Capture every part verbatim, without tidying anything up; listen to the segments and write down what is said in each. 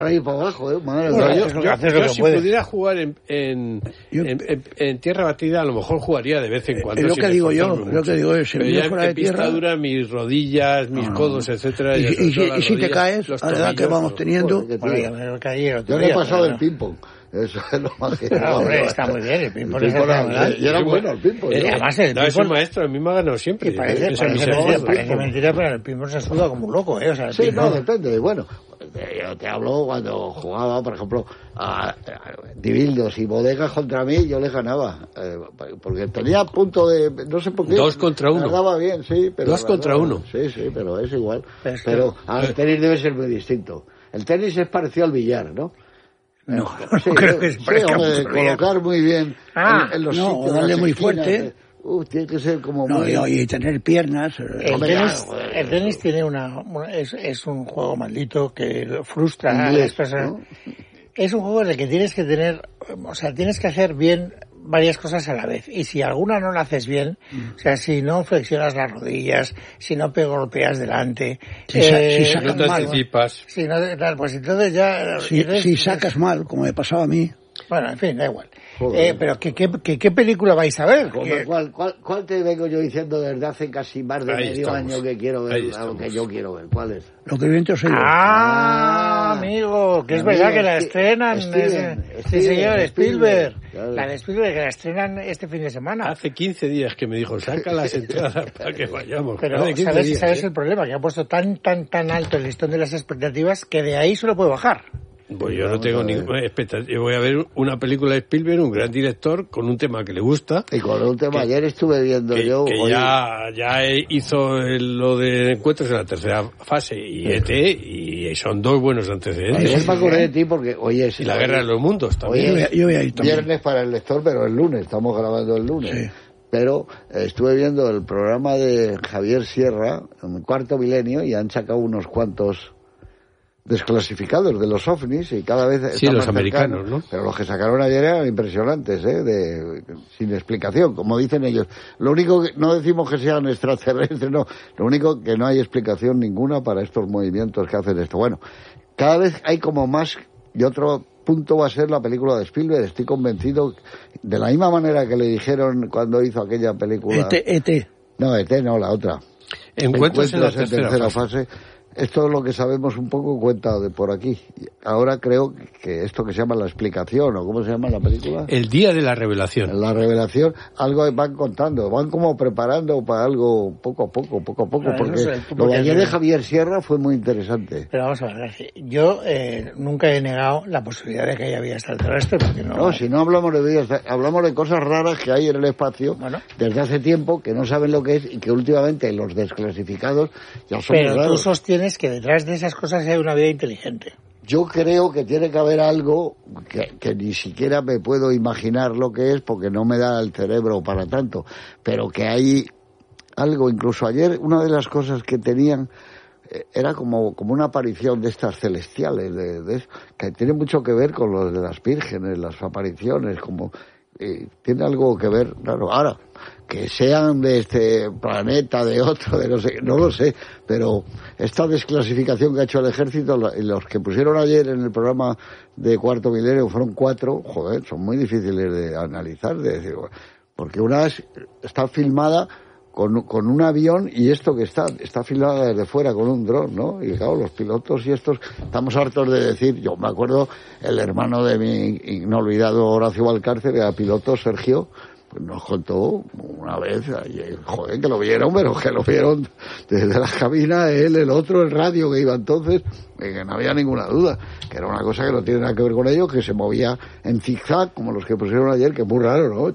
ahí para abajo, ¿eh? Madre bueno, mía. yo, yo, yo, yo si puede. pudiera jugar en, en, yo, en, en, en tierra batida, a lo mejor jugaría de vez en cuando. Es lo que digo yo, mucho. lo que digo es, pero ya fuera en de tierra, pista dura, mis rodillas, mis no, codos, etcétera. Y, y, y, y rodillas, si te caes, a la edad que vamos teniendo... Joder, bueno, ya me caí el yo otro le he día, pasado pero... el ping-pong. Eso es lo más que... No, hombre, está muy bien, el ping-pong es fenomenal. Y era bueno el ping-pong. Eh, además, el no, es ping-pong... un maestro, a mí me ha ganado siempre. Y parece, Esa parece, miseria, parece, parece ping-pong. mentira, pero el ping-pong se suda como un loco, ¿eh? O sea, el Sí, ping-pong... no, depende. Bueno, yo te hablo cuando jugaba, por ejemplo, a, a Dibildos y bodegas contra mí, yo les ganaba. Eh, porque tenía punto de... No sé por qué. Dos contra uno. Ganaba bien, sí. Pero Dos contra ganaba, uno. Sí, sí, pero es igual. Es pero que... al tenis debe ser muy distinto. El tenis es parecido al billar, ¿no? No, sí, no creo que se sí, parezca hombre, mucho al billar. colocar muy bien Ah, en, en los no, sitios, o darle las muy esquinas, fuerte. eh, uh, tiene que ser como No, muy... y, y tener piernas... Eh, El tenis, claro, el tenis tiene una... una es, es un juego maldito que frustra a inglés, las personas. ¿no? Es un juego en el que tienes que tener... O sea, tienes que hacer bien varias cosas a la vez. Y si alguna no la haces bien, mm. o sea, si no flexionas las rodillas, si no pe golpeas delante... Si, eh, si no te mal, anticipas... Si no, pues entonces ya... Si, entonces, si sacas mal, como me pasaba a mí... Bueno, en fin, da igual. Eh, pero ¿qué, qué, qué, ¿qué película vais a ver? ¿Cuál, cuál, ¿Cuál te vengo yo diciendo desde hace casi más de Ahí medio estamos. año que quiero ver? Ahí Lo que yo quiero ver. ¿Cuál es? Lo que viento soy yo. Ah, amigo, que es amigo, verdad que la Sti- estrenan. Steven, eh, sí, Steven, señor, Spielberg. Claro. La de Spielberg, que la estrenan este fin de semana. Hace quince días que me dijo, saca las entradas para que vayamos. Pero, Hace quince ¿sabes, días, ¿sabes ¿eh? el problema? Que ha puesto tan, tan, tan alto el listón de las expectativas que de ahí solo puede bajar. Pues yo no tengo ninguna expectativa. Yo voy a ver una película de Spielberg, un gran director, con un tema que le gusta. Y con un tema, que, ayer estuve viendo que, yo... Que oye, ya, ya hizo el, lo de encuentros en la tercera fase y E T, y son dos buenos antecedentes. ayer me acordé de ti porque, oye... Y la guerra de los mundos también. Oye, yo voy a ir también. Viernes para el lector, pero el lunes, estamos grabando el lunes. Sí. Pero eh, estuve viendo el programa de Javier Sierra, en el Cuarto Milenio, y han sacado unos cuantos desclasificados de los ovnis y cada vez sí, está los más americanos, cercano. ¿no? Pero los que sacaron ayer eran impresionantes, ¿eh? De, sin explicación, como dicen ellos. Lo único que no decimos que sean extraterrestres, no. Lo único que no hay explicación ninguna para estos movimientos que hacen esto. Bueno, cada vez hay como más, y otro punto va a ser la película de Spielberg. Estoy convencido, de la misma manera que le dijeron cuando hizo aquella película. E T, E T. No, E T no, la otra. Encuentros, Encuentros en la tercera, tercera fase. fase. Esto es lo que sabemos un poco, cuenta de por aquí. Ahora creo que esto que se llama la explicación, o ¿cómo se llama la película? El día de la revelación. La revelación, algo van contando, van como preparando para algo poco a poco, poco a poco, Claro, porque no sé, lo de ayer de Javier Sierra fue muy interesante. Pero vamos a ver, yo eh, nunca he negado la posibilidad de que haya vida extraterrestre, porque no... No, si no hablamos de vida, hablamos de cosas raras que hay en el espacio, bueno, desde hace tiempo, que no saben lo que es y que últimamente los desclasificados ya son Pero muy raros. tú sostienes que detrás de esas cosas hay una vida inteligente. Yo creo que tiene que haber algo que, que ni siquiera me puedo imaginar lo que es porque no me da el cerebro para tanto, pero que hay algo. Incluso ayer una de las cosas que tenían eh, era como, como una aparición de estas celestiales, de, de, que tiene mucho que ver con los de las vírgenes, las apariciones, como eh, tiene algo que ver, claro, ahora que sean de este planeta, de otro, de no sé, no lo sé, pero esta desclasificación que ha hecho el ejército, los que pusieron ayer en el programa de Cuarto Milenio fueron cuatro, joder, son muy difíciles de analizar, de decir, porque una es, está filmada con, con un avión y esto que está, está filmada desde fuera con un dron, ¿no? Y claro, los pilotos y estos, estamos hartos de decir, yo me acuerdo, el hermano de mi inolvidado Horacio Valcárcel, era piloto, Sergio, pues nos contó una vez, joder, que lo vieron, pero que lo vieron desde la cabina, él, el otro, el radio que iba entonces, que no había ninguna duda, que era una cosa que no tiene nada que ver con ello, que se movía en zigzag, como los que pusieron ayer, que es muy raro, ¿no?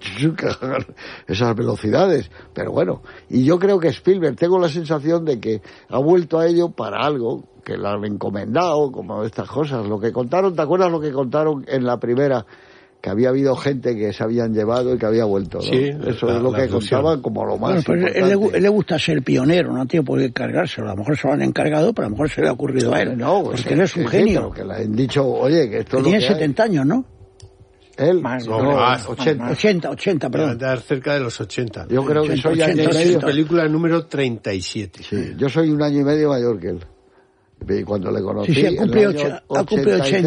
Esas velocidades, pero bueno, y yo creo que Spielberg, tengo la sensación de que ha vuelto a ello para algo, que lo han encomendado, como estas cosas, lo que contaron, ¿te acuerdas lo que contaron en la primera? Que había habido gente que se habían llevado y que había vuelto, ¿no? Sí, eso la, es lo que fusión. contaban como lo más bueno, pues importante. él, él le gusta ser pionero, no tiene por qué encargárselo. A lo mejor se lo han encargado, pero a lo mejor se le ha ocurrido a él. No, porque sí, él es un sí, genio. Sí, que le han dicho, oye, que esto que es tiene lo que setenta hay. años, ¿no? Él, más, no, no, más, más, ochenta. más. ochenta, ochenta, Para perdón. andar cerca de los ochenta. Yo creo que ochenta, soy año y ochenta, medio. Película número treinta y siete. Sí, yo soy un año y medio mayor que él. Y cuando le conocí, Sí, sí, ha cumplido, en el año ha cumplido ochenta